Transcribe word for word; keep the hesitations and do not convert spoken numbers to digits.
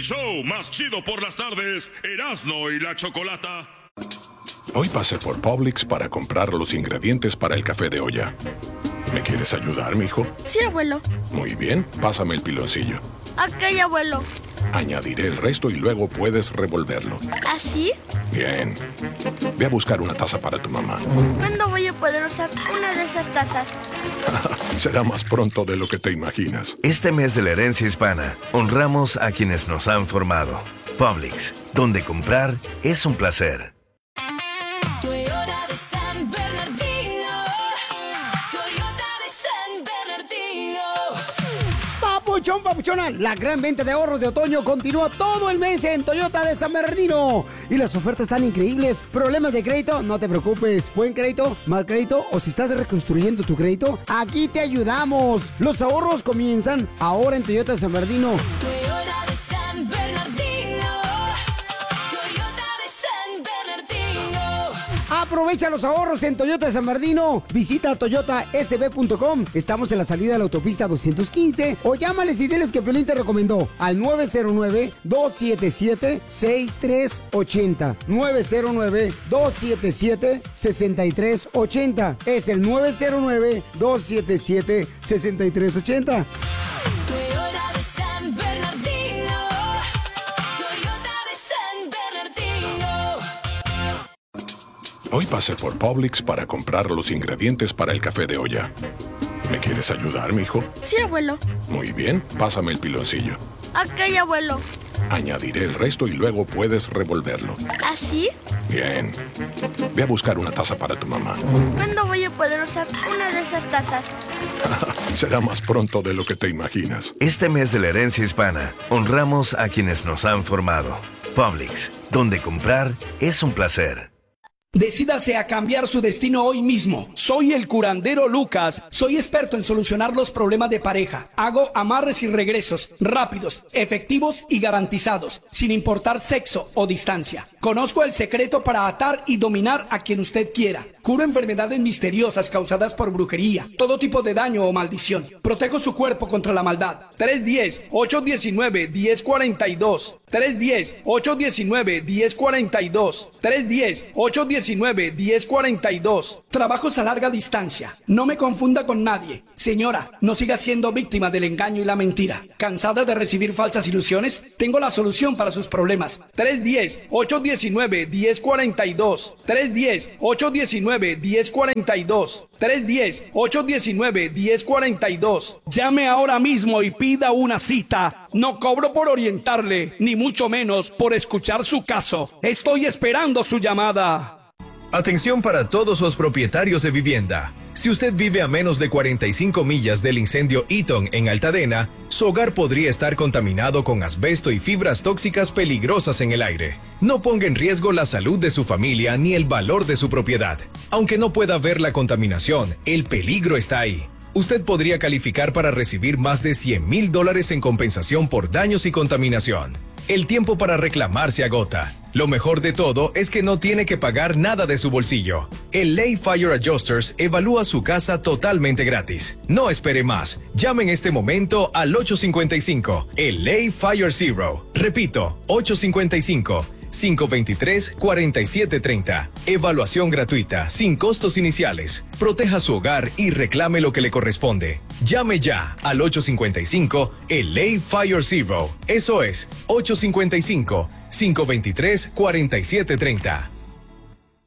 show más chido por las tardes, Erasmo y la Chocolata. Hoy pasé por Publix para comprar los ingredientes para el café de olla. ¿Me quieres ayudar, mijo? Sí, abuelo. Muy bien, pásame el piloncillo. Ok, abuelo. Añadiré el resto y luego puedes revolverlo. ¿Así? Bien. Ve a buscar una taza para tu mamá. ¿Cuándo voy a poder usar una de esas tazas? Será más pronto de lo que te imaginas. Este mes de la herencia hispana, honramos a quienes nos han formado. Publix, donde comprar es un placer. Toyota de San Bernardino. Toyota de San Bernardino. Papuchón, papuchona, la gran venta de ahorros de otoño continúa todo el mes en Toyota de San Bernardino. Y las ofertas están increíbles. ¿Problemas de crédito? No te preocupes. ¿Buen crédito? ¿Mal crédito? ¿O si estás reconstruyendo tu crédito? Aquí te ayudamos. Los ahorros comienzan ahora en Toyota de San Bernardino. Toyota de San Bernardino. Toyota de San Bernardino. Aprovecha los ahorros en Toyota de San Bernardino. Visita toyota s b punto com. Estamos en la salida de la autopista doscientos quince. O llámales y diles que Piolín te recomendó al nueve cero nueve, dos siete siete, seis tres ocho cero. nueve cero nueve, dos siete siete, seis tres ocho cero. Es el nueve cero nueve, dos siete siete, seis tres ocho cero. Toyota de San Bernardino. Toyota de San Bernardino. Hoy pasé por Publix para comprar los ingredientes para el café de olla. ¿Me quieres ayudar, mijo? Sí, abuelo. Muy bien, pásame el piloncillo. Ok, abuelo. Añadiré el resto y luego puedes revolverlo. ¿Así? Bien. Ve a buscar una taza para tu mamá. ¿Cuándo voy a poder usar una de esas tazas? Será más pronto de lo que te imaginas. Este mes de la herencia hispana, honramos a quienes nos han formado. Publix, donde comprar es un placer. Decídase a cambiar su destino hoy mismo. Soy el curandero Lucas. Soy experto en solucionar los problemas de pareja. Hago amarres y regresos rápidos, efectivos y garantizados, sin importar sexo o distancia. Conozco el secreto para atar y dominar a quien usted quiera. Curo enfermedades misteriosas causadas por brujería, todo tipo de daño o maldición. Protejo su cuerpo contra la maldad. tres uno cero, ocho uno nueve, uno cero cuatro dos. tres uno cero, ocho uno nueve, uno cero cuatro dos. tres uno cero, ocho uno nueve, uno cero cuatro dos. Trabajos a larga distancia. No me confunda con nadie. Señora, no siga siendo víctima del engaño y la mentira. ¿Cansada de recibir falsas ilusiones? Tengo la solución para sus problemas. tres uno cero, ocho uno nueve, uno cero cuatro dos. tres uno cero, ocho uno nueve, uno cero cuatro dos. tres uno cero, ocho uno nueve, uno cero cuatro dos. Llame ahora mismo y pida una cita. No cobro por orientarle, ni mucho menos por escuchar su caso. Estoy esperando su llamada. Atención para todos los propietarios de vivienda. Si usted vive a menos de cuarenta y cinco millas del incendio Eaton en Altadena, su hogar podría estar contaminado con asbesto y fibras tóxicas peligrosas en el aire. No ponga en riesgo la salud de su familia ni el valor de su propiedad. Aunque no pueda ver la contaminación, el peligro está ahí. Usted podría calificar para recibir más de cien mil dólares en compensación por daños y contaminación. El tiempo para reclamar se agota. Lo mejor de todo es que no tiene que pagar nada de su bolsillo. El Lay Fire Adjusters evalúa su casa totalmente gratis. No espere más. Llame en este momento al ocho cinco cinco, el Lay Fire Zero. Repito, ocho cinco cinco, cinco dos tres, cuatro siete tres cero. Evaluación gratuita, sin costos iniciales. Proteja su hogar y reclame lo que le corresponde. Llame ya al ocho cinco cinco, el Lay Fire Zero. Eso es, ocho cinco cinco, cinco dos tres, cuatro siete tres cero.